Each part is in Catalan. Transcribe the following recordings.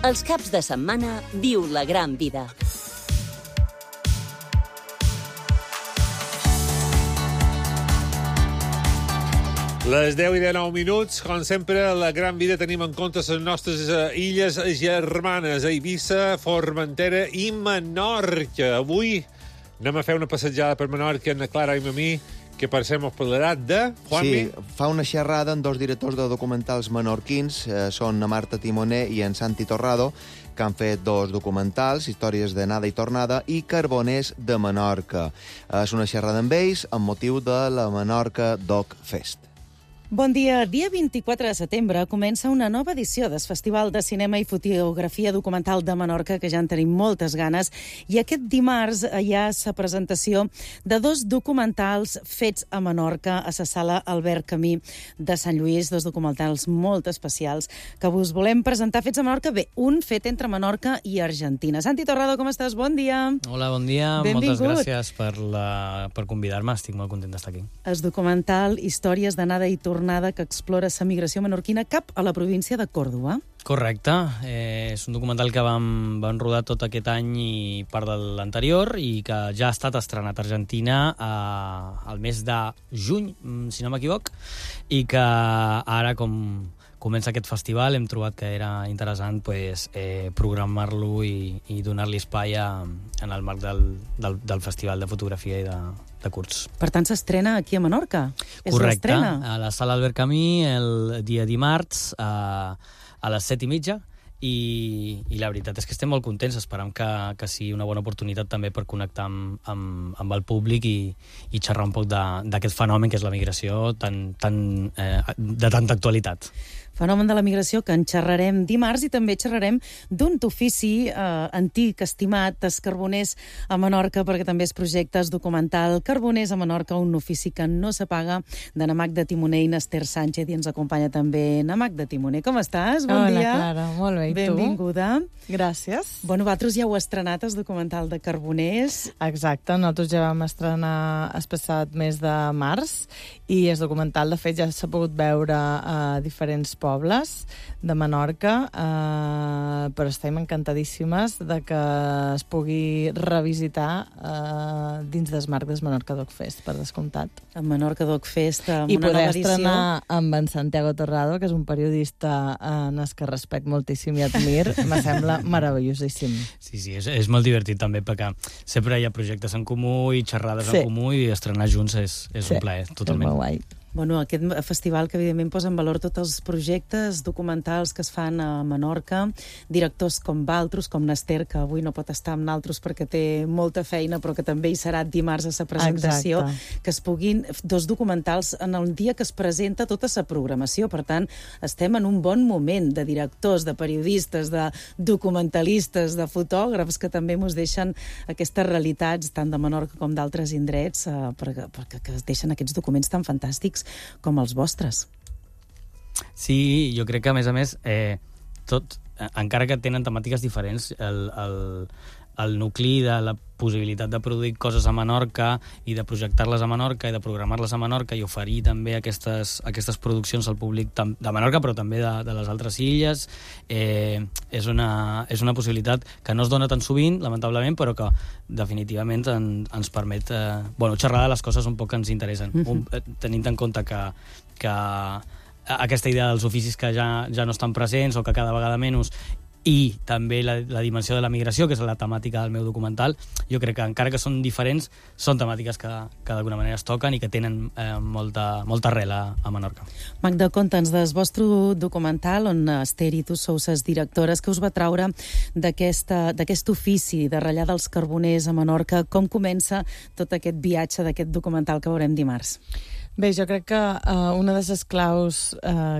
Els caps de setmana viu la gran vida. Les 10:09 minuts, com sempre, a la gran vida tenim en compte les nostres illes germanes, Eivissa, Formentera i Menorca. Avui anem a fer una passejada per Menorca amb la Clara i amb mi, que passem a parlar de... Juanmi? Sí, fa una xerrada amb dos directors de documentals menorquins, són na Marta Timoner i en Santi Torrado, que han fet dos documentals, Històries d'anada i tornada i Carboners de Menorca. És una xerrada amb ells amb motiu de la Menorca Doc Fest. Bon dia. Dia 24 de setembre comença una nova edició del Festival de Cinema i Fotografia Documental de Menorca, que ja en tenim moltes ganes, i aquest dimarts hi ha la presentació de dos documentals fets a Menorca, a la sala Albert Camí de Sant Lluís, dos documentals molt especials que us volem presentar fets a Menorca. Bé, un fet entre Menorca i Argentina. Santi Torrado, com estàs? Bon dia. Hola, bon dia. Benvingut. Moltes gràcies per convidar-me. Estic molt content d'estar aquí. El documental Històries d'anada i tornada que explora la migració menorquina cap a la província de Còrdova. Correcte. És un documental que vam rodar tot aquest any i part de l'anterior i que ja ha estat estrenat a Argentina al mes de juny, si no m'equivoc, i que ara, com comença aquest festival, hem trobat que era interessant programar-lo i donar-li espai en el marc del Festival de Fotografia i de curts. Per tant, s'estrena aquí a Menorca? Correcte, a la sala Albert Camí el dia dimarts a les 7:30 i la veritat és que estem molt contents. Esperam que sigui una bona oportunitat també per connectar amb el públic i xerrar un poc d'aquest fenomen que és la migració de tanta actualitat. Fenomen de la migració que en xerrarem dimarts i també xerrarem d'un ofici antic, estimat, els carboners a Menorca, perquè també es projecta el documental Carboners a Menorca, un ofici que no s'apaga, de na Magda Timoner i Esther Sánchez, i ens acompanya també na Magda Timoner. Com estàs? Bon dia. Hola, Clara. Molt bé, i tu? Benvinguda. Gràcies. Bueno, vosaltres ja heu estrenat el documental de Carboners. Exacte, nosaltres ja vam estrenar el passat mes de març i el documental, de fet, ja s'ha pogut veure a diferents pobles de Menorca, però estem encantadíssimes de que es pugui revisitar dins del marc del Menorca Doc Fest, per descomptat. El Menorca Doc Fest, amb I una nova edició. I poder estrenar amb en Santiago Torrado, que és un periodista en el que respecte moltíssim i admir, me sembla meravellosíssim. Sí, és molt divertit també, perquè sempre hi ha projectes en comú i xerrades en comú, i estrenar junts és un plaer, totalment. És molt guai. Bueno, aquest festival que evidentment posa en valor tots els projectes documentals que es fan a Menorca, directors com Valtros, com Nester, que avui no pot estar amb naltros perquè té molta feina, però que també hi serà dimarts a la presentació. Exacte. Que es puguin, dos documentals en el dia que es presenta tota la programació. Per tant, estem en un bon moment de directors, de periodistes, de documentalistes, de fotògrafs, que també ens deixen aquestes realitats, tant de Menorca com d'altres indrets, perquè es deixen aquests documents tan fantàstics com els vostres. Sí, jo crec que, a més, encara que tenen temàtiques diferents, el nucli de la possibilitat de produir coses a Menorca i de projectar-les a Menorca i de programar-les a Menorca i oferir també aquestes produccions al públic de Menorca, però també de les altres illes, és una possibilitat que no es dona tan sovint, lamentablement, però que definitivament ens permet xerrar de les coses un poc que ens interessen, tenint en compte que aquesta idea dels oficis que ja no estan presents o que cada vegada menys, i també la dimensió de la migració, que és la temàtica del meu documental, jo crec que encara que són diferents, són temàtiques que d'alguna manera es toquen i que tenen molta arrel a Menorca. Magda, conta'ns del vostre documental, on Esther i tu sou les directores, que us va traure d'aquest ofici de ratllar dels carboners a Menorca. Com comença tot aquest viatge d'aquest documental que veurem dimarts? Bé, jo crec que una de les claus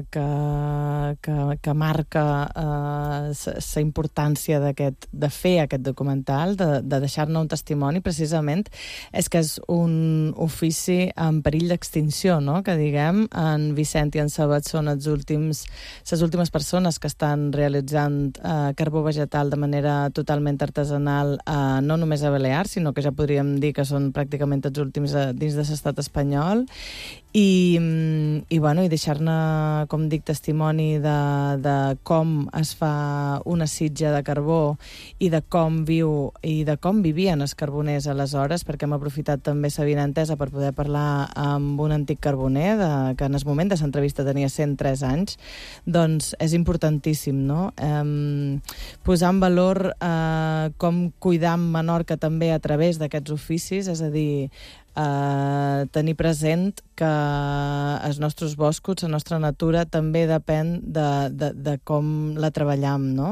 que marca la importància de fer aquest documental, de deixar-ne un testimoni, precisament, és que és un ofici en perill d'extinció, no? Que, diguem, en Vicent i en Sabet són les últimes persones que estan realitzant carbó vegetal de manera totalment artesanal, no només a Balears, sinó que ja podríem dir que són pràcticament els últims dins de l'estat espanyol. i deixar-ne, com dic, testimoni de com es fa una sitja de carbó i de com viu i de com vivien els carboners aleshores, perquè hem aprofitat també sa vinentesa per poder parlar amb un antic carboner que en el moment de l'entrevista tenia 103 anys. Doncs és importantíssim, no? Posar en valor com cuidar Menorca també a través d'aquests oficis, és a dir, tenir present que els nostres boscos, la nostra natura, també depèn de com la treballem, no?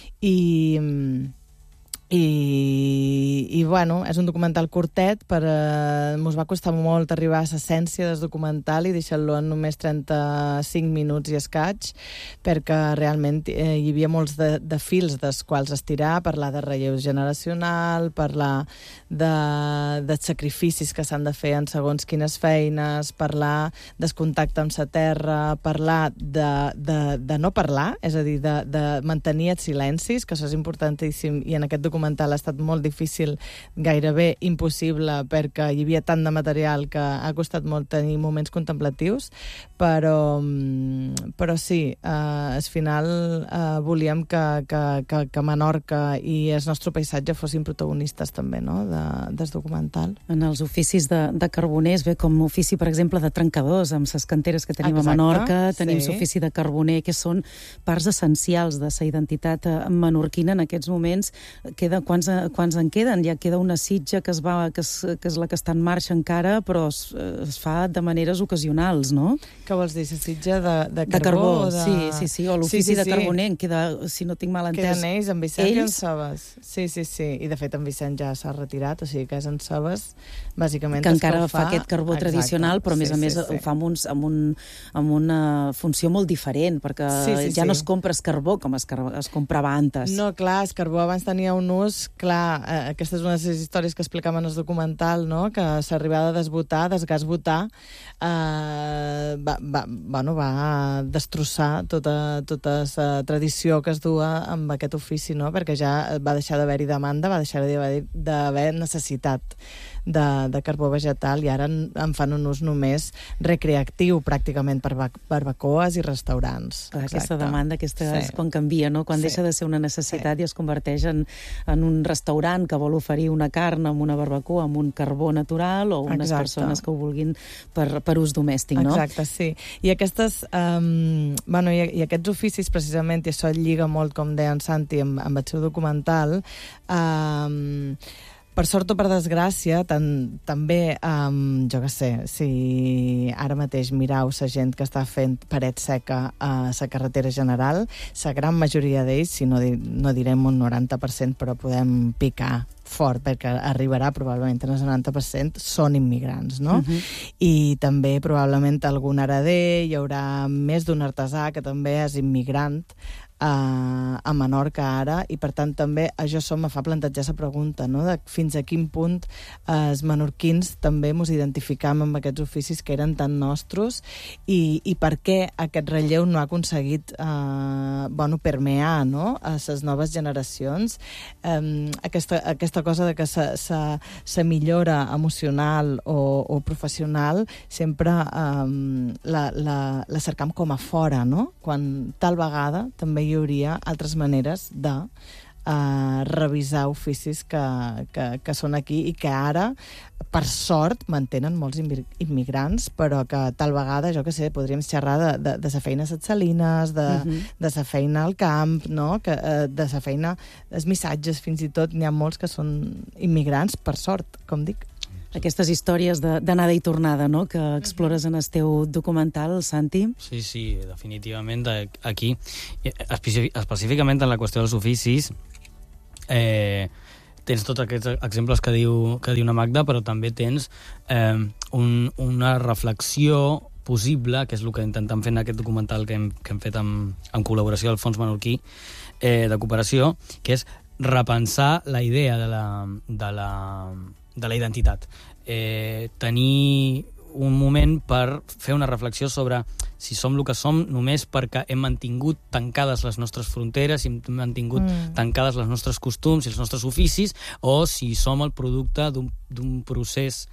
I bueno, és un documental curtet, mos va costar molt arribar a l'essència del documental i deixar-lo en només 35 minuts i escaig, perquè realment hi havia molts de fils dels quals estirar, parlar de relleu generacional, parlar dels sacrificis que s'han de fer en segons quines feines, parlar del contacte amb la terra, parlar de no parlar, és a dir, de mantenir els silencis, que això és importantíssim, i en aquest documental ha estat molt difícil, gairebé impossible, perquè hi havia tant de material que ha costat molt tenir moments contemplatius, però sí, al final volíem que Menorca i el nostre paisatge fossin protagonistes també, no?, del documental. En els oficis de carboners, bé, com ofici, per exemple, de trencadors, amb les canteres que tenim a Menorca, tenim l'ofici de carboner, que són parts essencials de la identitat menorquina en aquests moments. Quants en queden? Ja queda una sitja que és la que està en marxa encara, però es fa de maneres ocasionals, no? Què vols dir? La sitja de carbó? Sí, o l'ofici de carboner, en queda, si no tinc mal entès. Queden ells, en Vicent i en Sobes. Sí. I de fet en Vicent ja s'ha retirat, o sigui que és en Sobes, bàsicament, que encara fa aquest carbó tradicional, però a més ho fa amb una funció molt diferent, perquè ja no es compra el carbó com es comprava antes. No, clar, el carbó abans tenia un ús, clar, aquesta és una de les històries que explicàvem en el documental, no?, que s'arribava a desgasbotar, va destrossar tota la tradició que es dua amb aquest ofici, no?, perquè ja va deixar d'haver-hi demanda, va deixar d'haver necessitat de carbó vegetal, i ara en fan un ús només recreatiu, pràcticament, per barbacoes i restaurants. Aquesta demanda, és quan canvia, no?, quan deixa de ser una necessitat i es converteix en un restaurant que vol oferir una carn amb una barbacoa, amb un carbó natural, o unes persones que ho vulguin per ús domèstic, no? Exacte, sí. I aquests oficis, precisament, i això lliga molt, com deia en Santi, amb el seu documental, per sort o per desgràcia, també, jo què sé, si ara mateix mirau la gent que està fent paret seca a la carretera general, la gran majoria d'ells, si no direm un 90%, però podem picar fort, perquè arribarà probablement en el 90%, són immigrants, no? I també probablement algun hereder, hi haurà més d'un artesà que també és immigrant a Menorca ara, i per tant també això me fa plantejar la pregunta, no?, de fins a quin punt els menorquins també ens identificam amb aquests oficis que eren tan nostres, i per què aquest relleu no ha aconseguit permear, no?, a les noves generacions. Aquesta cosa de que la millora emocional o professional sempre la cercam com a fora, no?, quan tal vegada també hi hauria altres maneres de revisar oficis que són aquí i que ara, per sort, mantenen molts immigrants, però que tal vegada, jo què sé, podríem xerrar de la feina a les salines, de la feina al camp, no?, de la feina, els missatges, fins i tot, n'hi ha molts que són immigrants, per sort, com dic. Aquestes històries d'anada i tornada, no?, que explores en el teu documental, Santi. Sí, definitivament aquí. Específicament en la qüestió dels oficis, tens tots aquests exemples que diu la Magda, però també tens una reflexió possible, que és el que intentem fer en aquest documental que hem fet en col·laboració del Fons Menorquí de Cooperació, que és repensar la idea de la identitat. Tenir un moment per fer una reflexió sobre si som el que som només perquè hem mantingut tancades les nostres fronteres, hem mantingut tancades les nostres costums i els nostres oficis, o si som el producte d'un procés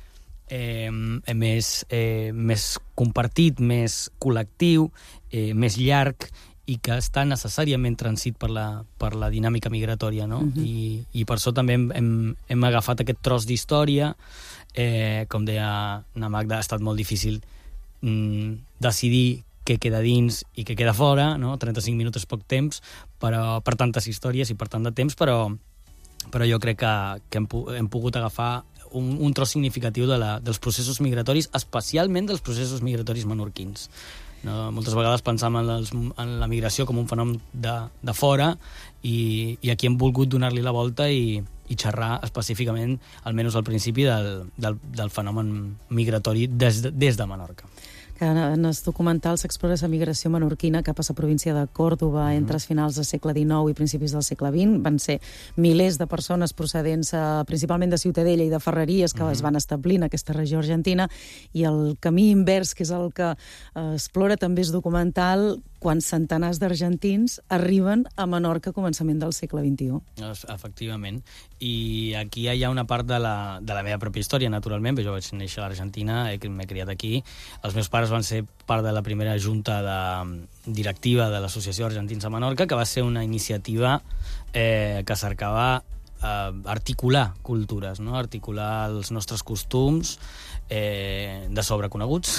més compartit, més col·lectiu, més llarg, i que està necessàriament transit per la dinàmica migratòria, no? I per això també hem agafat aquest tros d'història. Com deia na Magda, ha estat molt difícil decidir què queda dins i què queda fora, no? 35 minuts és poc temps per tantes històries i per tant de temps, però jo crec que hem pogut agafar un tros significatiu dels processos migratoris, especialment dels processos migratoris menorquins. No? Moltes vegades pensam en la migració com un fenomen de fora i aquí hem volgut donar-li la volta i xerrar específicament, almenys al principi, del fenomen migratori des de Menorca. Que en els documentals s'explora la migració menorquina cap a la província de Còrdova entre els finals del segle XIX i principis del segle XX. Van ser milers de persones procedents principalment de Ciutadella i de Ferreries que es van establir en aquesta regió argentina, i el camí invers, que és el que explora també el documental, quan centenars d'argentins arriben a Menorca a començament del segle XXI. Efectivament. I aquí hi ha una part de la meva pròpia història, naturalment, perquè jo vaig néixer a l'Argentina, m'he criat aquí. Els meus pares van ser part de la primera junta directiva de l'Associació d'Argentins a Menorca, que va ser una iniciativa que cercava articular cultures, no? Articular els nostres costums de sobreconeguts,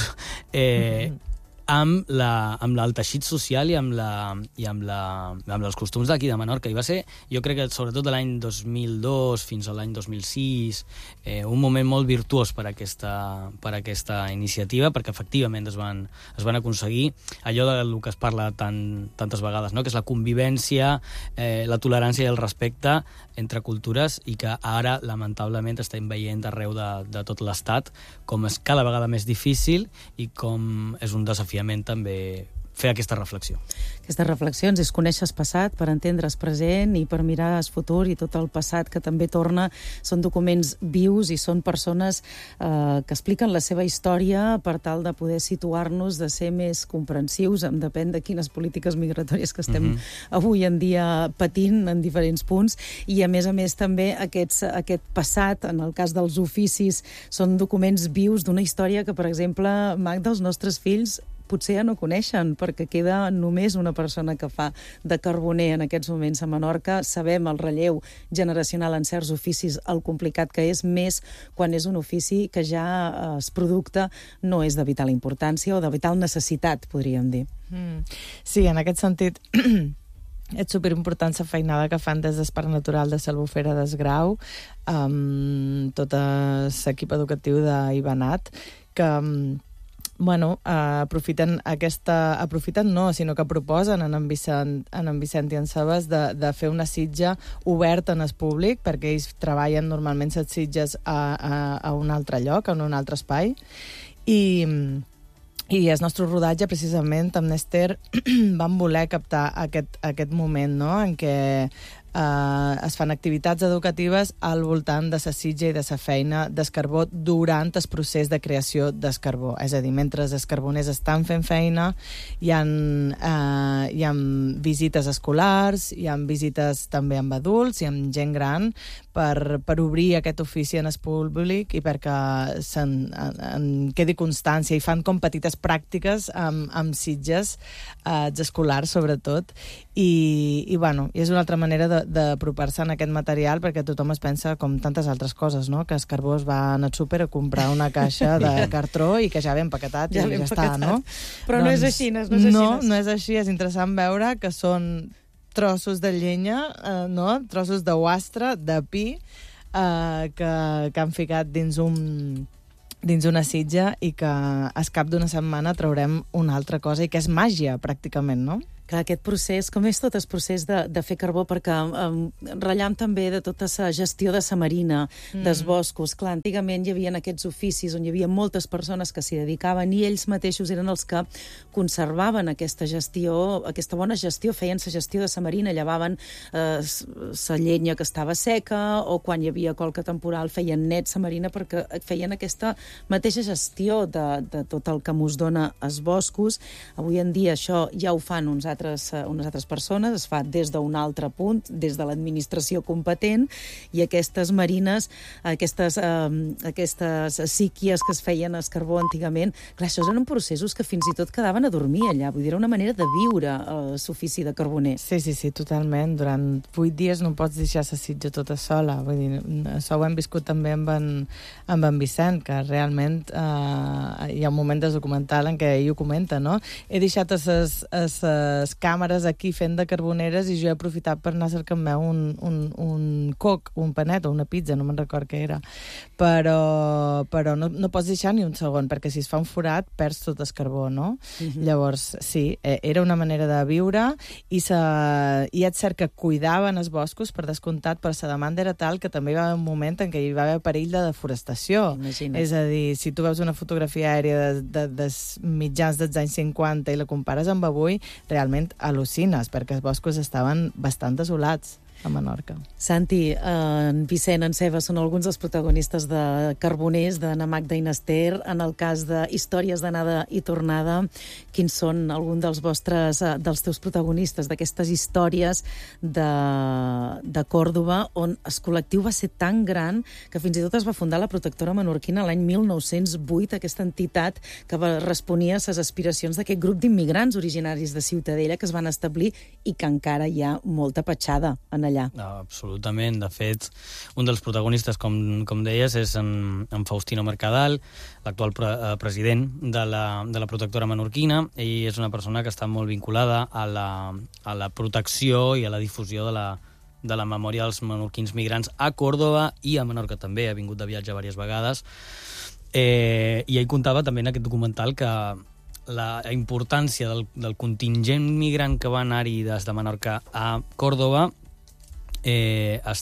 amb el teixit social i amb els costums d'aquí de Menorca. I va ser, jo crec que sobretot de l'any 2002 fins a l'any 2006, un moment molt virtuós per aquesta iniciativa, perquè efectivament es van aconseguir allò del que es parla tantes vegades, no? Que és la convivència, la tolerància i el respecte entre cultures, i que ara, lamentablement, estem veient arreu de tot l'Estat com és cada vegada més difícil i com és un desafiament també fer aquesta reflexió. Aquestes reflexions és conèixer el passat per entendre el present i per mirar el futur, i tot el passat que també torna. Són documents vius i són persones que expliquen la seva història per tal de poder situar-nos, de ser més comprensius, depèn de quines polítiques migratòries que estem avui en dia patint en diferents punts. I a més també aquest passat, en el cas dels oficis, són documents vius d'una història que, per exemple, Magda, els nostres fills potser ja no coneixen, perquè queda només una persona que fa de carboner en aquests moments a Menorca. Sabem el relleu generacional en certs oficis, el complicat que és, més quan és un ofici que ja el producte no és de vital importància o de vital necessitat, podríem dir. Sí, en aquest sentit és superimportant la feinada que fan des del Parc Natural de l'Albufera d'Esgrau, amb tot l'equip educatiu d'Ivanat, que aprofiten sinó que proposen en Vicent i en Sebas de fer una sitja oberta en el públic, perquè ells treballen normalment les sitges a un altre lloc, en un altre espai, i el nostre rodatge, precisament, amb Nester, vam voler captar aquest moment, no?, en què es fan activitats educatives al voltant de la sitja i de la feina del carbó durant el procés de creació del carbó. És a dir, mentre els carboners estan fent feina, hi ha visites escolars, hi ha visites també amb adults i amb gent gran, per obrir aquest ofici en el públic i perquè en quedi constància, i fan com petites pràctiques amb sitges escolars, sobretot, i és una altra manera d'apropar-se en aquest material, perquè tothom es pensa, com tantes altres coses, no?, que el carbó es va anar al súper a comprar una caixa de cartró i que ja ve empaquetat i ja està, no? Però no és així, no és així. No és així, és interessant veure que són trossos de llenya, trossos de guastre, de pi, que han ficat dins una sitja, i que al cap d'una setmana traurem una altra cosa, i que és màgia, pràcticament, no? Clar, aquest procés, com és tot el procés de fer carbó, perquè ratllam també de tota la gestió de la marina, dels boscos. Clar, antigament hi havia aquests oficis on hi havia moltes persones que s'hi dedicaven, i ells mateixos eren els que conservaven aquesta gestió, aquesta bona gestió, feien la gestió de la marina, llevaven la llenya que estava seca, o quan hi havia qualque temporal feien net la marina, perquè feien aquesta mateixa gestió de tot el que mos dona els boscos. Avui en dia això ja ho fan uns altres altres persones, es fa des d'un altre punt, des de l'administració competent, i aquestes marines, aquestes síquies que es feien a carbó antigament, clar, això eren processos que fins i tot quedaven a dormir allà, vull dir, era una manera de viure l'ofici de carboner. Sí, totalment. Durant 8 dies no pots deixar la sitja tota sola. Vull dir, això ho hem viscut també amb en Vicent, que realment hi ha un moment del documental en què ell ho comenta, no? He deixat les càmeres aquí fent de carboneres i jo he aprofitat per anar a cercar-me un coc, un panet o una pizza, no me'n record què era. Però no pots deixar ni un segon, perquè si es fa un forat perds tot el carbó, no? Llavors, sí, era una manera de viure i és cert que cuidaven els boscos, per descomptat, però la demanda era tal que també hi va haver un moment en què hi va haver perill de deforestació. Imagina't. És a dir, si tu veus una fotografia aèria dels mitjans dels anys 50 i la compares amb avui, realment al·lucines, perquè els boscos estaven bastant desolats a Menorca. Santi, en Vicent, en Ceba són alguns dels protagonistes de Carboners, de Na Magda i Nester. En el cas de Històries d'anada i tornada, quins són alguns dels teus protagonistes, d'aquestes històries de Còrdova, on el col·lectiu va ser tan gran que fins i tot es va fundar la Protectora Menorquina l'any 1908, aquesta entitat que responia a les aspiracions d'aquest grup d'immigrants originaris de Ciutadella que es van establir i que encara hi ha molta petjada en allà. Absolutament. De fet, un dels protagonistes, com deies, és en Faustino Mercadal, l'actual president de la Protectora Menorquina. Ell és una persona que està molt vinculada a la protecció i a la difusió de la memòria dels menorquins migrants a Còrdova i a Menorca també. Ha vingut de viatge diverses vegades. I ell contava també en aquest documental que la importància del contingent migrant que va anar-hi des de Menorca a Còrdova es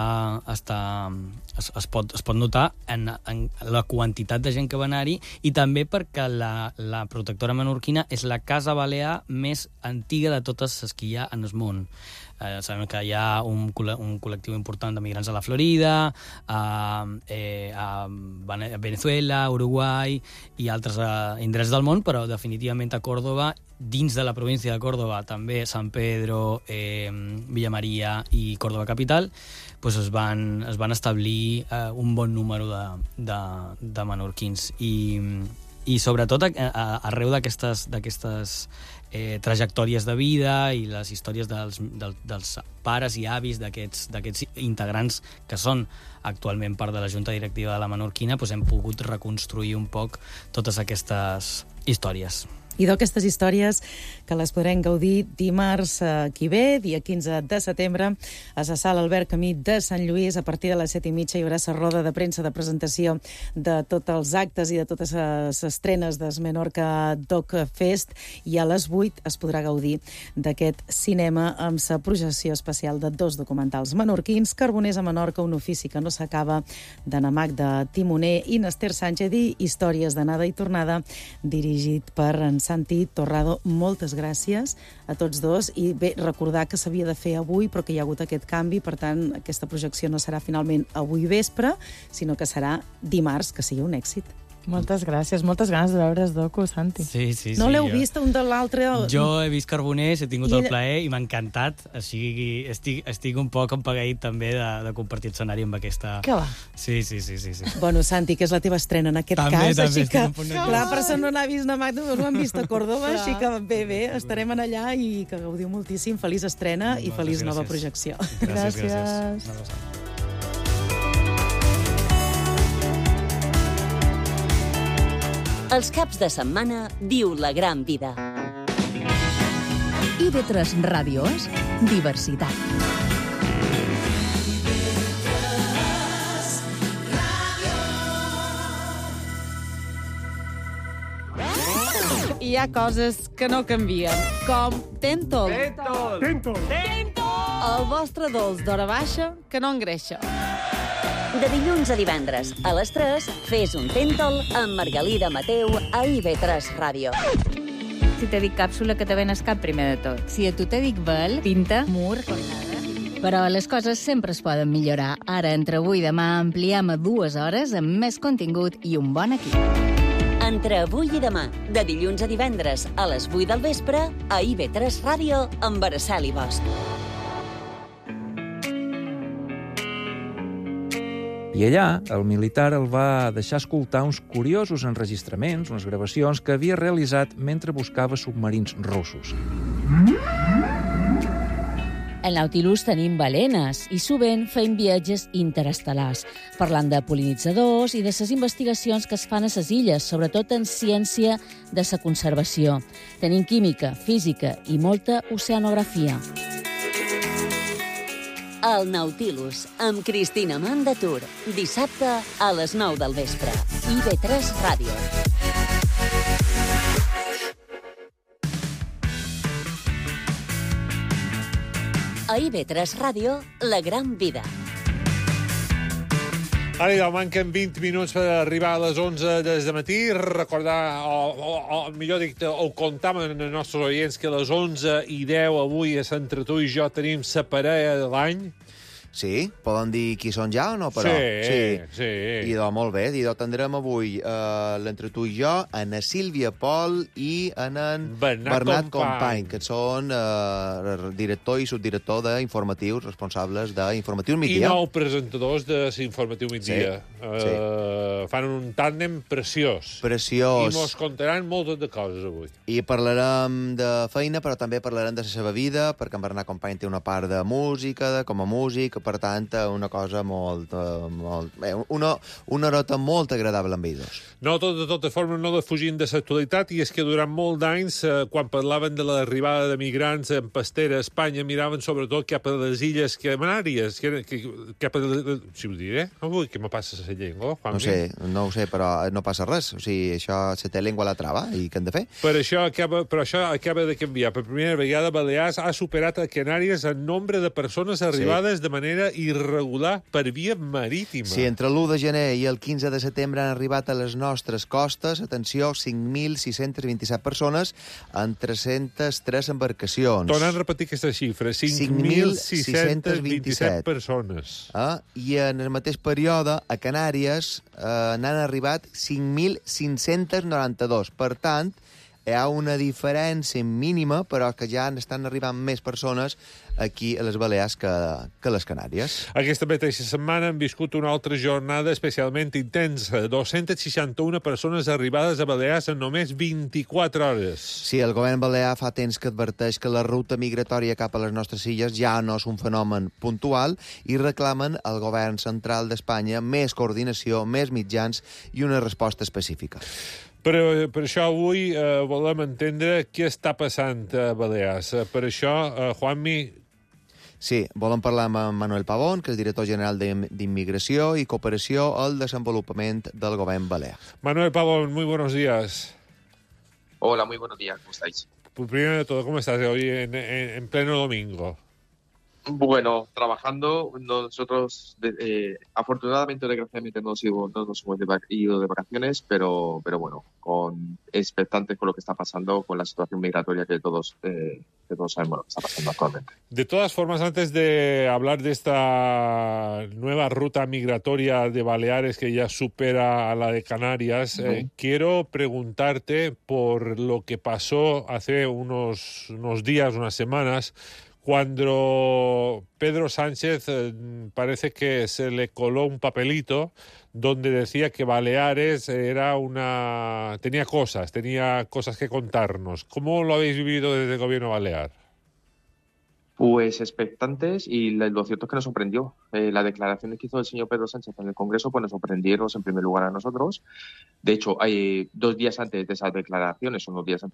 pot notar en la quantitat de gent que va anar-hi i també perquè la Protectora Menorquina és la casa balear més antiga de totes les que hi ha en el món. Sabem que hi ha un col·lectiu important de migrants a la Florida, a Venezuela, Uruguai i altres indrets del món, però definitivament a Còrdova, dins de la província de Còrdova, també San Pedro, Villa Maria i Còrdova Capital, doncs es van establir un bon número de menorquins. I sobretot arreu d'aquestes trajectòries de vida i les històries dels pares i avis d'aquests integrants que són actualment part de la Junta Directiva de la Menorquina, doncs hem pogut reconstruir un poc totes aquestes històries. I d'aquestes històries que les podrem gaudir dimarts que ve, dia 15 de setembre, a la sala Albert Camí de Sant Lluís. A partir de les 7:30 hi haurà la roda de premsa de presentació de tots els actes i de totes les estrenes del Menorca Doc Fest, i a les 8 es podrà gaudir d'aquest cinema amb la projecció especial de 2 documentals menorquins, Carboners a Menorca, un ofici que no s'acaba, de Na Magda Timoner i Nester Sánchez, i Històries d'anada i tornada, dirigit per en Santi Torrado. Moltes gràcies a tots dos, i bé, recordar que s'havia de fer avui però que hi ha hagut aquest canvi, per tant aquesta projecció no serà finalment avui vespre, sinó que serà dimarts. Que sigui un èxit. Moltes gràcies, moltes ganes de veure el docu, Santi. Sí. No l'heu vist un de l'altre? Jo he vist Carboners, he tingut el plaer i m'ha encantat, així estic un poc empagueït també de compartir escenari amb aquesta... Que va? Sí. Bueno, Santi, que és la teva estrena en aquest cas, així que, clar, la persona no l'ha vist a Magda, no han vist a Còrdova, així que bé, estarem en allà i que gaudiu moltíssim. Feliç estrena i feliç nova projecció. Gràcies. Els caps de setmana viu la gran vida. IB3 Ràdio és diversitat. Hi ha coses que no canvien, com Tentol. El vostre dolç d'hora baixa que no engreixa. De dilluns a divendres, a les 3, fes un Tentol amb Margalida Mateu a IB3 Ràdio. Si te dic càpsula, que te ven el cap primer de tot. Si a tu te dic vel, pinta, mur, cornada... Però les coses sempre es poden millorar. Ara, entre avui i demà, ampliem a 2 hores amb més contingut i un bon equip. Entre avui i demà, de dilluns a divendres a les 8 del vespre, a IB3 Ràdio amb Araceli Bosch. I allà, el militar el va deixar escoltar uns curiosos enregistraments, unes gravacions que havia realitzat mentre buscava submarins russos. Al Nautilus tenim balenes i sovint fem viatges interestel·lars, parlant de pol·linitzadors i de les investigacions que es fan a les illes, sobretot en ciència de la conservació. Tenim química, física i molta oceanografia. El Nautilus, amb Cristina Mandatur. Dissabte a les 9 del vespre. IB3 Ràdio. A IB3 Ràdio, la gran vida. Ara idò, manquen 20 minuts per arribar a les 11 des de matí. Recordar, o millor dit, ho comptam amb els nostres oients, que a les 11:10 avui a Entre tu i jo tenim la parella de l'any. Sí? Poden dir qui són ja o no, però? Sí. Idò, molt bé. Idò, tindrem avui l'Entre tu i jo, en Sílvia Pol i en Bernat Company, que són director i subdirector d'informatius, responsables d'informatius migdia. I 9 presentadors de l'Informatiu Migdia. Fan un tàndem preciós. I mos contaran moltes de coses avui. I parlarem de feina, però també parlarem de la seva vida, perquè en Bernat Company té una part de música, com a músic, per tant, una cosa molt... una horeta molt agradable amb ells dos. No, de totes formes, no defugint de l'actualitat, i és que durant molt d'anys, quan parlaven de l'arribada de migrants en pastera a Espanya, miraven sobretot cap a les Illes Canàries, cap a... Si ho diré? Ui, què me passa a la llengua? No ho sé, però no passa res. O sigui, això se té llengua a la trava, i què hem de fer? Però això acaba de canviar. Per primera vegada, Balears ha superat a Canàries en nombre de persones arribades de manera irregular per via marítima. Sí, entre l'1 de gener i el 15 de setembre han arribat a les nostres costes, atenció, 5.627 persones en 303 embarcacions. Tornant a repetir aquesta xifra, 5.627 persones. I en el mateix període, a Canàries, n'han arribat 5.592. Per tant, hi ha una diferència mínima, però que ja estan arribant més persones aquí a les Balears que a les Canàries. Aquesta mateixa setmana hem viscut una altra jornada especialment intensa. 261 persones arribades a Balears en només 24 hores. Sí, el govern balear fa temps que adverteix que la ruta migratòria cap a les nostres illes ja no és un fenomen puntual i reclamen al govern central d'Espanya més coordinació, més mitjans i una resposta específica. Per això avui volem entendre què està passant a Balears. Per això, Juanmi... Sí, volem parlar amb Manuel Pavón, que és director general d'Immigració i Cooperació al Desenvolupament del Govern Balear. Manuel Pavón, muy buenos días. Hola, muy buenos días, ¿cómo estáis? Pues primero de todo, ¿cómo estás hoy en pleno domingo? Bueno, trabajando, nosotros afortunadamente o desgraciadamente no nos hemos ido de vacaciones, pero bueno, expectantes con lo que está pasando, con la situación migratoria que todos sabemos lo que está pasando actualmente. De todas formas, antes de hablar de esta nueva ruta migratoria de Baleares que ya supera a la de Canarias, quiero preguntarte por lo que pasó hace unos días, unas semanas, cuando Pedro Sánchez parece que se le coló un papelito donde decía que Baleares tenía cosas que contarnos. ¿Cómo lo habéis vivido desde el gobierno balear? Pues expectantes, y lo cierto es que nos sorprendió. Las declaraciones que hizo el señor Pedro Sánchez en el Congreso pues nos sorprendieron en primer lugar a nosotros. De hecho, unos días antes de esas declaraciones,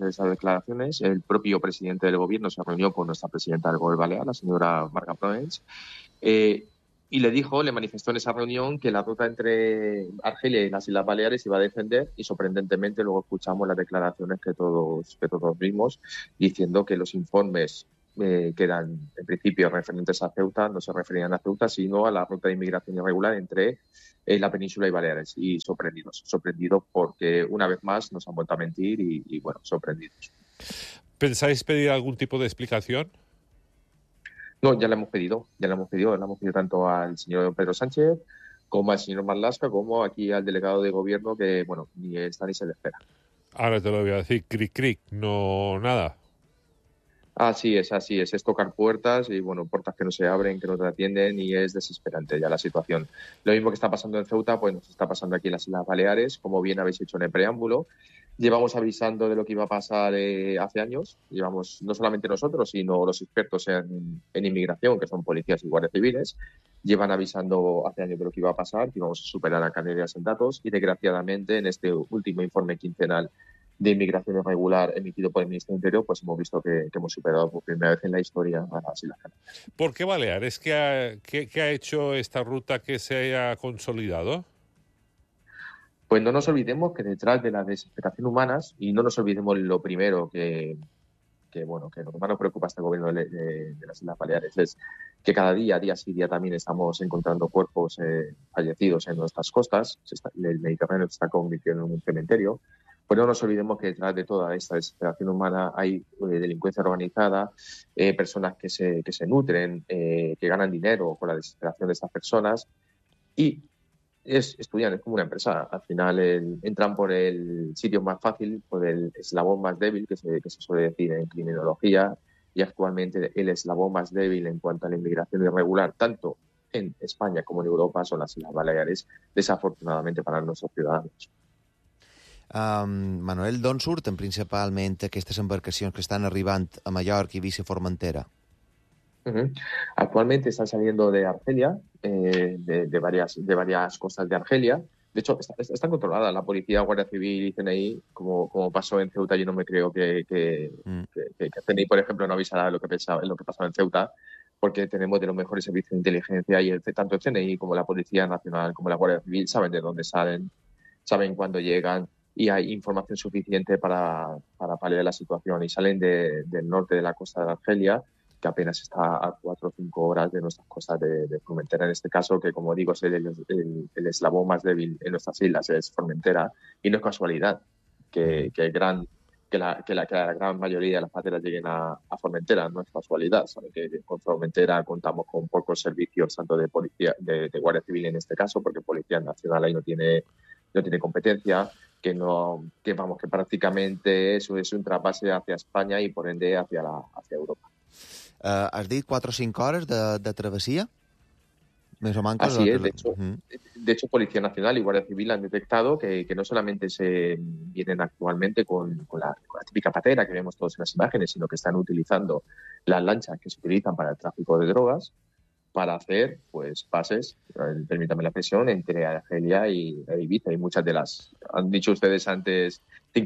el propio presidente del gobierno se reunió con nuestra presidenta del gobierno balear, la señora Marga Proens, y le manifestó en esa reunión que la ruta entre Argelia y las Islas Baleares iba a defender, y sorprendentemente luego escuchamos las declaraciones que todos vimos, diciendo que los informes que eran en principio referentes a Ceuta no se referían a Ceuta, sino a la ruta de inmigración irregular entre la península y Baleares. Y sorprendidos porque una vez más nos han vuelto a mentir y bueno, sorprendidos. ¿Pensáis pedir algún tipo de explicación? No, ya le hemos pedido tanto al señor Pedro Sánchez como al señor Marlaska, como aquí al delegado de gobierno, que, bueno, ni está ni se le espera. Ahora te lo voy a decir, cric, no, nada. Así es. Es tocar puertas y, bueno, puertas que no se abren, que no te atienden, y es desesperante ya la situación. Lo mismo que está pasando en Ceuta, pues nos está pasando aquí en las Islas Baleares, como bien habéis hecho en el preámbulo. Llevamos avisando de lo que iba a pasar hace años. Llevamos, no solamente nosotros, sino los expertos en inmigración, que son policías y guardias civiles, llevan avisando hace años de lo que iba a pasar, que íbamos a superar a Canarias en datos, y desgraciadamente en este último informe quincenal de inmigración irregular emitido por el Ministerio del Interior, pues hemos visto que hemos superado por primera vez en la historia a las Islas Canarias. ¿Por qué Baleares? ¿Qué ha hecho esta ruta que se haya consolidado? Pues no nos olvidemos que detrás de la desesperación humana, y no nos olvidemos lo primero que lo que más nos preocupa a este gobierno de las Islas Baleares, es que cada día sí día también estamos encontrando cuerpos fallecidos en nuestras costas. El Mediterráneo se está convirtiendo en un cementerio. Pues no nos olvidemos que detrás de toda esta desesperación humana hay delincuencia organizada, personas que se nutren, que ganan dinero con la desesperación de estas personas, y estudian, es como una empresa. Al final entran por el sitio más fácil, por el eslabón más débil, que se suele decir en criminología, y actualmente el eslabón más débil en cuanto a la inmigración irregular, tanto en España como en Europa, son las Islas Baleares, desafortunadamente para nuestros ciudadanos. Manuel, d'on surten principalment aquestes embarcacions que estan arribant a Mallorca, Eivissa i Formentera? Actualmente están saliendo de Argelia, de varias costas de Argelia. De hecho, están controladas la policía, Guardia Civil y CNI, como pasó en Ceuta. Yo no me creo que CNI, por ejemplo, no avisará lo que pasó en Ceuta, porque tenemos de los mejores servicios de inteligencia, y tanto el CNI como la Policía Nacional como la Guardia Civil saben de dónde salen, saben cuándo llegan, y hay información suficiente para paliar la situación. Y salen del norte de la costa de Argelia, que apenas está a 4 o 5 horas de nuestras costas de Formentera, en este caso, que, como digo, es el eslabón más débil en nuestras islas, es Formentera, y no es casualidad que la gran mayoría de las pateras lleguen a Formentera. No es casualidad. Saben que con Formentera contamos con pocos servicios, tanto de policía, de Guardia Civil en este caso, porque Policía Nacional ahí no tiene competencia, que prácticamente eso es un trasvase hacia España y por ende hacia Europa. Has dit 4 o 5 hores de travesía? Més o manco. Así es. De hecho, Policía Nacional y Guardia Civil han detectado que no solamente se vienen actualmente con la típica patera que vemos todos en las imágenes, sino que están utilizando las lanchas que se utilizan para el tráfico de drogas, para hacer pues pases, permítame la expresión, entre Argelia e Ibiza. Y muchas de las, han dicho ustedes antes,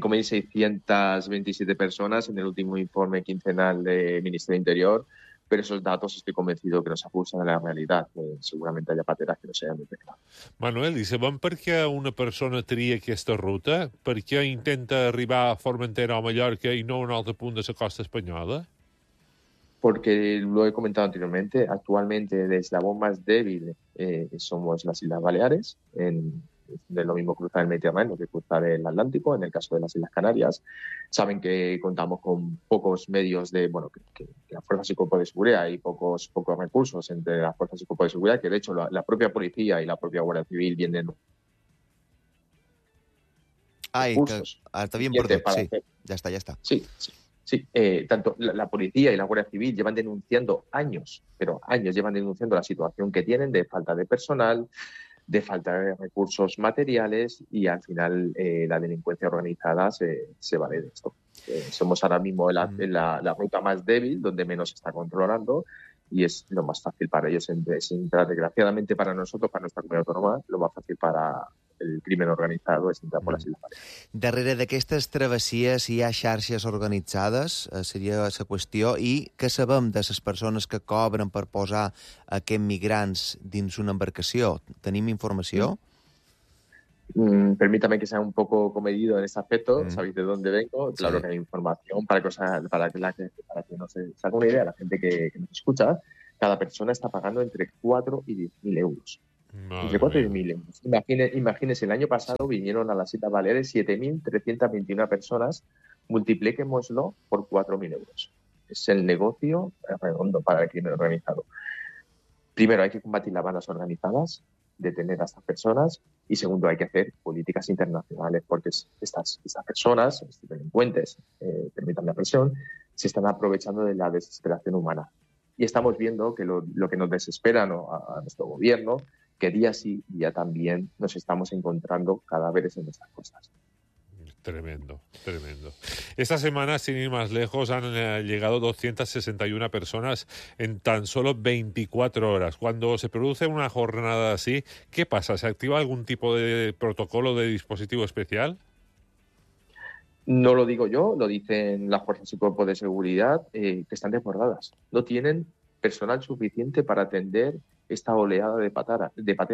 5.627 personas en el último informe quincenal del Ministerio del Interior, pero esos datos estoy convencido que no se ajustan a la realidad. Seguramente haya pateras que no se hayan detectado. Manuel, i sabem per què una persona tria aquesta ruta? Per què intenta arribar a Formentera o Mallorca i no a un altre punt de la costa espanyola? Porque lo he comentado anteriormente, actualmente el eslabón más débil somos las Islas Baleares. De lo mismo cruzar el Mediterráneo que cruzar el Atlántico, en el caso de las Islas Canarias. Saben que contamos con pocos medios que las fuerzas y cuerpos de seguridad, y pocos recursos entre las fuerzas y cuerpos de seguridad, que de hecho la propia policía y la propia Guardia Civil vienen recursos. Está bien perdut, sí. Ya está. Sí. Tanto la policía y la Guardia Civil llevan denunciando años la situación que tienen de falta de personal, de falta de recursos materiales, y al final la delincuencia organizada se vale de esto. Somos ahora mismo la ruta más débil, donde menos se está controlando, y es lo más fácil para ellos entrar. Desgraciadamente para nosotros, para nuestra comunidad autónoma, lo más fácil para el crimen organitzado és entrar per les Illes Balears. Darrere d'aquestes travessies hi ha xarxes organitzades, seria la qüestió, i què sabem de les persones que cobren per posar aquests migrants dins una embarcació? Tenim informació? Permítame que sea un poco comedido en este aspecto. Sabéis de dónde vengo. Claro que hay información para que no se haga una idea la gente que nos escucha. Cada persona está pagando entre 4 y 10.000 euros. Entre 4 y 10.000 euros. Imagínense, el año pasado vinieron a las Islas Baleares 7.321 personas. Multipliquémoslo por 4.000 euros. Es el negocio redondo para el crimen organizado. Primero, hay que combatir las bandas organizadas. detener a estas personas y segundo, hay que hacer políticas internacionales porque estas personas, estos delincuentes, permítanme la expresión, se están aprovechando de la desesperación humana. Y estamos viendo que lo que nos desespera a nuestro gobierno, que día sí, día también nos estamos encontrando cadáveres en estas costas. Tremendo, tremendo. Esta semana, sin ir más lejos, han llegado 261 personas en tan solo 24 horas. Cuando se produce una jornada así, ¿qué pasa? ¿Se activa algún tipo de protocolo, de dispositivo especial? No lo digo yo, lo dicen las fuerzas y cuerpos de seguridad, que están desbordadas. No tienen personal suficiente para atender esta oleada de pateras.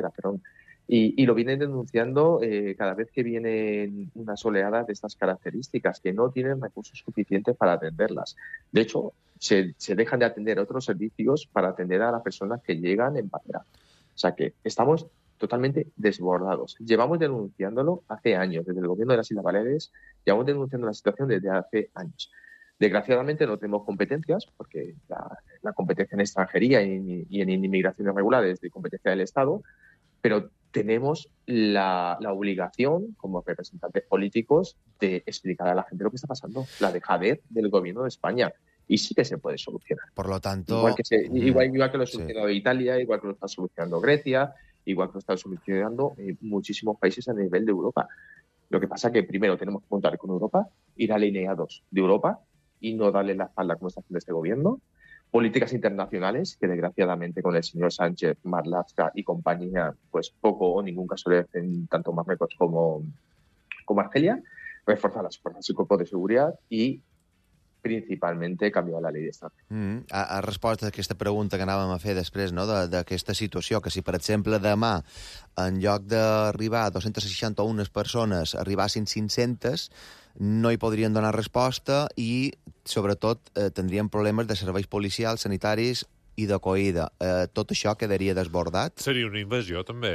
Y lo vienen denunciando cada vez que vienen unas oleadas de estas características, que no tienen recursos suficientes para atenderlas. De hecho, se dejan de atender otros servicios para atender a las personas que llegan en patera. O sea que estamos totalmente desbordados. Llevamos denunciándolo hace años, desde el gobierno de las Islas Baleares, llevamos denunciando la situación desde hace años. Desgraciadamente no tenemos competencias, porque la competencia en extranjería y en inmigración irregular es de competencia del Estado, pero tenemos la obligación, como representantes políticos, de explicar a la gente lo que está pasando, la dejadez del gobierno de España. Y sí que se puede solucionar. Por lo tanto... Igual que lo ha solucionado Italia, igual que lo está solucionando Grecia, igual que lo están solucionando muchísimos países a nivel de Europa. Lo que pasa es que primero tenemos que contar con Europa, ir alineados de Europa y no darle la espalda como está haciendo este gobierno. Políticas internacionales, que desgraciadamente con el señor Sánchez, Marlaska y compañía, pues poco o ningún caso le hacen tanto Marruecos como Argelia. Reforzar las fuerzas y cuerpos de seguridad y principalment canviar la llei d'estat. Ha respost a aquesta pregunta que anàvem a fer després, no?, d'aquesta situació, que si, per exemple, demà, en lloc d'arribar a 261 persones, arribassin 500, no hi podrien donar resposta i, sobretot, tindrien problemes de serveis policials, sanitaris i d'acollida. Tot això quedaria desbordat? Seria una invasió, també,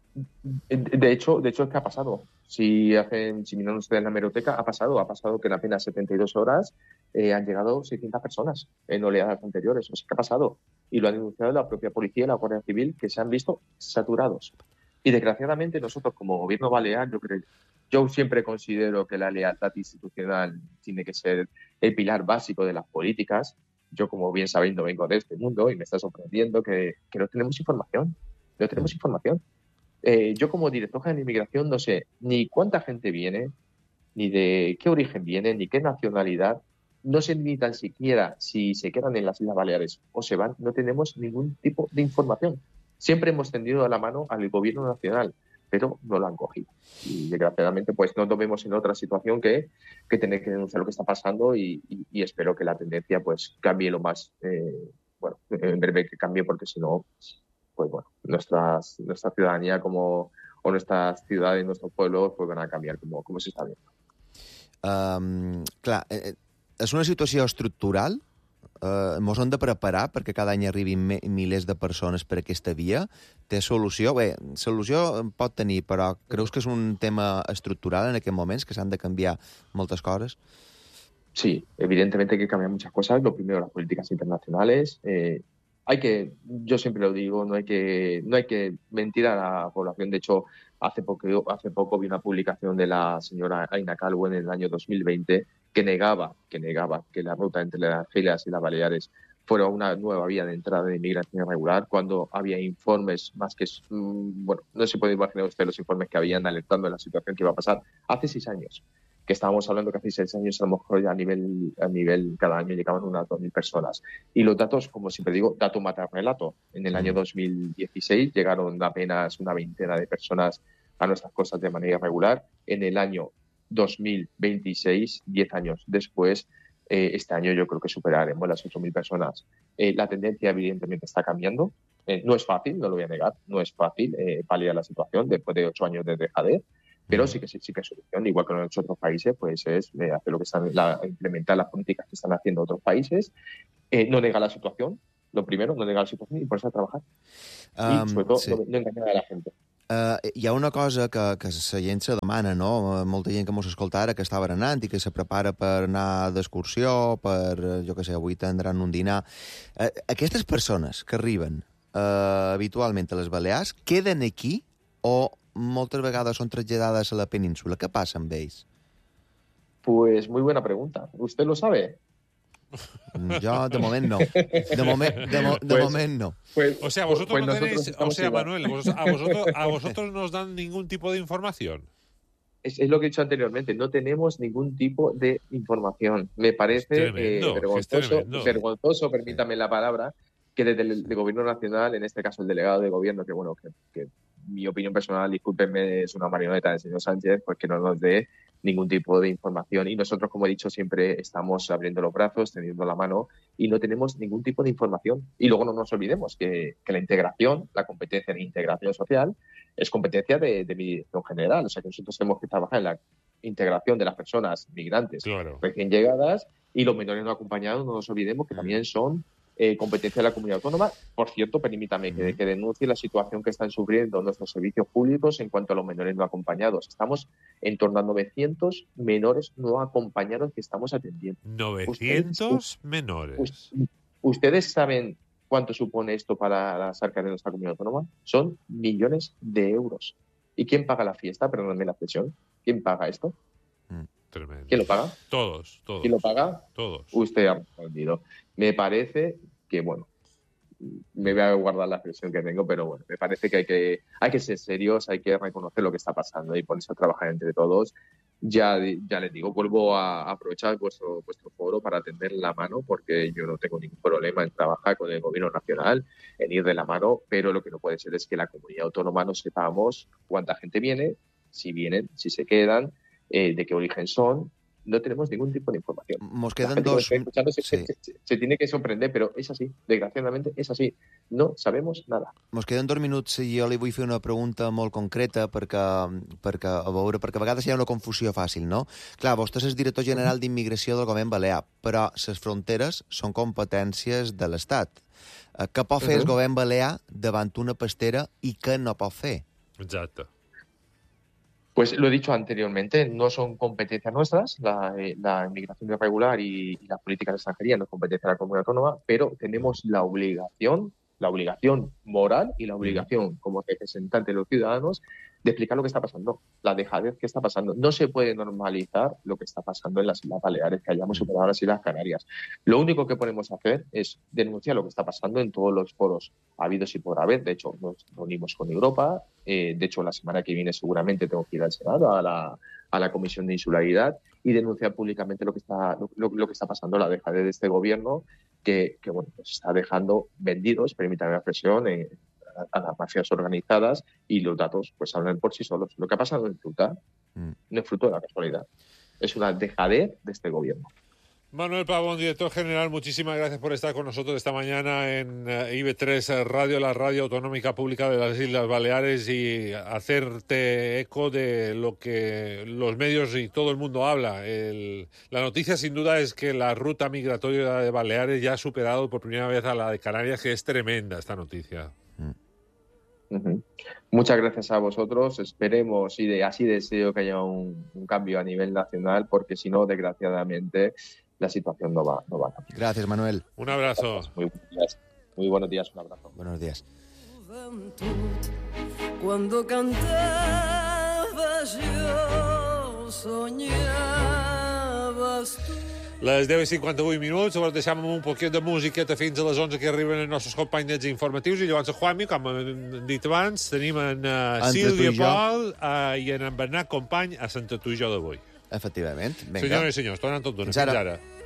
De hecho, es que ha pasado. Si miran ustedes en la hemeroteca, ha pasado que en apenas 72 horas han llegado 600 personas en oleadas anteriores. O sea, que ha pasado. Y lo han denunciado la propia policía y la Guardia Civil, que se han visto saturados. Y desgraciadamente nosotros, como gobierno balear, yo siempre considero que la lealtad institucional tiene que ser el pilar básico de las políticas. Yo, como bien sabéis, no vengo de este mundo y me está sorprendiendo que no tenemos información. No tenemos información. Yo como director general de inmigración no sé ni cuánta gente viene, ni de qué origen viene, ni qué nacionalidad. No sé ni tan siquiera si se quedan en las Islas Baleares o se van. No tenemos ningún tipo de información. Siempre hemos tendido la mano al gobierno nacional, pero no lo han cogido. Y desgraciadamente pues no nos vemos en otra situación que tener que denunciar lo que está pasando y espero que la tendencia pues cambie lo más, en breve que cambie, porque si no, pues bueno, nuestra ciudadanía o nuestras ciudades, nuestros pueblos, pues van a cambiar como se está viendo. Clar, és una situació estructural? Ens hem de preparar perquè cada any arribin milers de persones per aquesta via? Té solució? Bé, solució pot tenir, però creus que és un tema estructural en aquests moments, que s'han de canviar moltes coses? Sí, evidentemente hay que cambiar muchas cosas. Lo primero, las políticas internacionales. Yo siempre lo digo, no hay que mentir a la población. De hecho, hace poco vi una publicación de la señora Aina Calvo en el año 2020 que negaba que la ruta entre las Argelias y las Baleares fuera una nueva vía de entrada de inmigración irregular, cuando había informes más que... no se puede imaginar usted los informes que habían alertando de la situación que iba a pasar hace 6 años. Que estábamos hablando que hace 6 años a lo mejor ya a nivel cada año llegaban unas 2.000 personas. Y los datos, como siempre digo, dato mata relato. En el año 2016 llegaron apenas una veintena de personas a nuestras costas de manera irregular. En el año 2026, 10 años después, este año yo creo que superaremos las 8.000 personas. La tendencia evidentemente está cambiando. No es fácil, no lo voy a negar, no es fácil paliar la situación después de 8 años de dejadez. Pero sí que es solución, igual que en otros países, pues es hacer lo que implementar las políticas que están haciendo otros países, no negar la situación, lo primero, no negar la situación y ponerse a trabajar. Y sobre todo, no engañar a la gente. Hi ha una cosa que la gent se demana, no? Molta gent que mos escolta ara que està berenant i que se prepara per anar d'excursió, per, jo què sé, avui tindran un dinar. Aquestes persones que arriben, habitualment a les Balears queden aquí o moltes vegades són traslladades a la península? Què passa amb ells? Pues muy buena pregunta. ¿Usted lo sabe? Yo, de momento, no. De momento no. Pues, o sea, vosotros no tenéis... O sea, igual. Manuel, a vosotros no os dan ningún tipo de información. Es lo que he dicho anteriormente, no tenemos ningún tipo de información. Me parece vergonzoso, permítame la palabra, que desde el Gobierno Nacional, en este caso el delegado de Gobierno, que mi opinión personal, discúlpenme, es una marioneta del señor Sánchez, pues que no nos dé ningún tipo de información. Y nosotros, como he dicho, siempre estamos abriendo los brazos, tendiendo la mano y no tenemos ningún tipo de información. Y luego no nos olvidemos que la integración, la competencia de integración social, es competencia de mi dirección general. O sea, que nosotros tenemos que trabajar en la integración de las personas migrantes recién llegadas y los menores no acompañados, no nos olvidemos que también son competencia de la comunidad autónoma. Por cierto, permítame que denuncie la situación que están sufriendo nuestros servicios públicos en cuanto a los menores no acompañados. Estamos en torno a 900 menores no acompañados que estamos atendiendo. 900 menores. ¿Ustedes saben cuánto supone esto para las arcas de nuestra comunidad autónoma? Son millones de euros. ¿Y quién paga la fiesta? Perdónenme la expresión. ¿Quién paga esto? Tremendo. ¿Quién lo paga? Todos. ¿Quién lo paga? Todos. Usted ha respondido. Me parece que, bueno, me voy a guardar la expresión que tengo, pero bueno, me parece que hay que ser serios, hay que reconocer lo que está pasando y ponerse a trabajar entre todos. Ya les digo, vuelvo a aprovechar vuestro foro para tender la mano, porque yo no tengo ningún problema en trabajar con el Gobierno Nacional, en ir de la mano, pero lo que no puede ser es que la comunidad autónoma no sepamos cuánta gente viene, si vienen, si se quedan, de qué origen son. No tenemos ningún tipo de información. Nos quedan dos... Se tiene que sorprender, però és així. Desgraciadament és així. No sabemos nada. Nos queden 2 minuts i jo li vull fer una pregunta molt concreta perquè a vegades hi ha una confusió fàcil, no? Clar, vostè és el director general d'Immigració del Govern Balear, però les fronteres són competències de l'Estat. Què pot fer el Govern Balear davant una pastera i què no pot fer? Exacte. Pues lo he dicho anteriormente, no son competencias nuestras, la inmigración irregular y las políticas de extranjería no es competencia de la comunidad autónoma, pero tenemos la obligación moral y la obligación como representante de los ciudadanos de explicar lo que está pasando, la dejadez que está pasando. No se puede normalizar lo que está pasando en las Islas Baleares, que hayamos superado las Islas Canarias. Lo único que podemos hacer es denunciar lo que está pasando en todos los foros habidos y por haber. De hecho, nos reunimos con Europa. De hecho, la semana que viene seguramente tengo que ir al Senado, a la Comisión de Insularidad, y denunciar públicamente lo que está pasando, la dejadez de este gobierno que bueno, pues está dejando vendidos, permítanme la expresión, a las mafias organizadas, y los datos pues hablan por sí solos. Lo que ha pasado en Ceuta no es fruto de la casualidad. Es una dejadez de este gobierno. Manuel Pavón, director general, muchísimas gracias por estar con nosotros esta mañana en IB3 Radio, la radio autonómica pública de las Islas Baleares, y hacerte eco de lo que los medios y todo el mundo habla. La noticia, sin duda, es que la ruta migratoria de Baleares ya ha superado por primera vez a la de Canarias, que es tremenda esta noticia. Muchas gracias a vosotros. Esperemos y así deseo que haya un cambio a nivel nacional, porque si no, desgraciadamente, la situación no va a cambiar. Gracias, Manuel. Un abrazo. Muy buenos días, un abrazo. Buenos días. Cuando cantabas yo soñabas tú. Les 10:58, llavors deixem un poquet de musiqueta fins a les 11 que arriben els nostres companys informatius, i llavors a Juanmi, com hem dit abans, tenim en Sílvia Pol i en Bernat Company a Santa Tuïjó d'avui. Efectivament. Senyores i senyors, tornen tot d'una. Fins ara. Fins ara.